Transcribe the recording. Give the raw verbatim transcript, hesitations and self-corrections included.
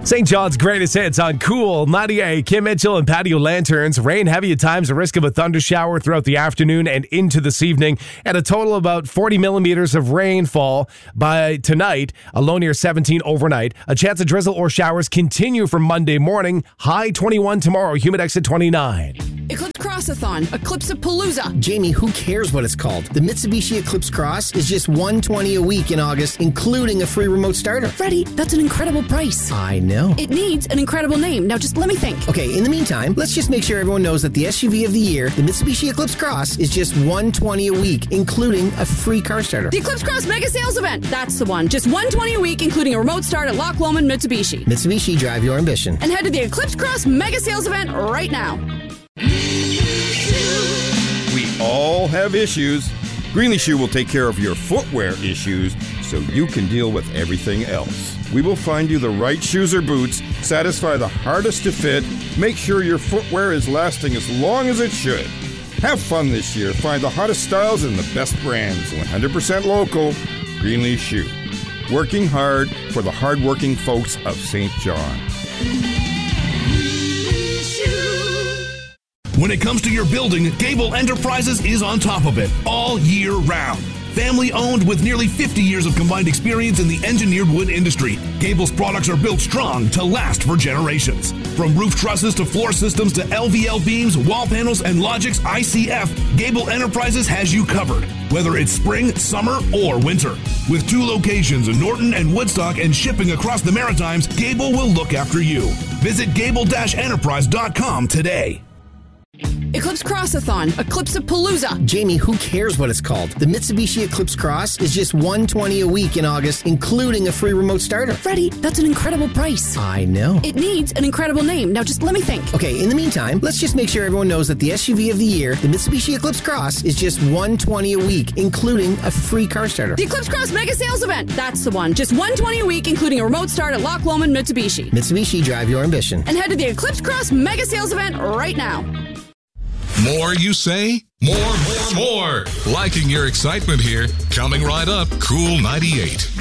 Saint John's greatest hits on Cool ninety-eight. Kim Mitchell and Patio Lanterns. Rain heavy at times, a risk of a thunder shower throughout the afternoon and into this evening. And a total of about forty millimeters of rainfall by tonight. A low near seventeen overnight. A chance of drizzle or showers continue from Monday morning. High twenty-one tomorrow. Humidex at twenty-nine. Eclipse Crossathon, Eclipse-a-Palooza. Jamie, who cares what it's called? The Mitsubishi Eclipse Cross is just one hundred twenty dollars a week in August, including a free remote starter. Freddie, that's an incredible price. I know. It needs an incredible name. Now just let me think. Okay, in the meantime, let's just make sure everyone knows that the S U V of the year, the Mitsubishi Eclipse Cross, is just one hundred twenty dollars a week, including a free car starter. The Eclipse Cross Mega Sales Event. That's the one. Just one hundred twenty dollars a week, including a remote start at Loch Lomond Mitsubishi. Mitsubishi, drive your ambition. And head to the Eclipse Cross Mega Sales Event right now. We all have issues. Greenlee Shoe will take care of your footwear issues so you can deal with everything else. We will find you the right shoes or boots, satisfy the hardest to fit, make sure your footwear is lasting as long as it should. Have fun this year. Find the hottest styles and the best brands. one hundred percent local, Greenlee Shoe. Working hard for the hardworking folks of Saint John. When it comes to your building, Gable Enterprises is on top of it all year round. Family owned with nearly fifty years of combined experience in the engineered wood industry, Gable's products are built strong to last for generations. From roof trusses to floor systems to L V L beams, wall panels, and Logix I C F, Gable Enterprises has you covered, whether it's spring, summer, or winter. With two locations in Norton and Woodstock and shipping across the Maritimes, Gable will look after you. Visit gable dash enterprise dot com today. Eclipse Crossathon, Eclipse-a-Palooza. Jamie, who cares what it's called? The Mitsubishi Eclipse Cross is just one hundred twenty dollars a week in August, including a free remote starter. Freddie, that's an incredible price. I know. It needs an incredible name. Now just let me think. Okay, in the meantime, let's just make sure everyone knows that the S U V of the year, the Mitsubishi Eclipse Cross, is just one hundred twenty dollars a week, including a free car starter. The Eclipse Cross Mega Sales Event. That's the one. Just one hundred twenty dollars a week, including a remote start at Loch Lomond Mitsubishi. Mitsubishi, drive your ambition. And head to the Eclipse Cross Mega Sales Event right now. More, you say? More, more, more. Liking your excitement here. Coming right up, Cool ninety-eight.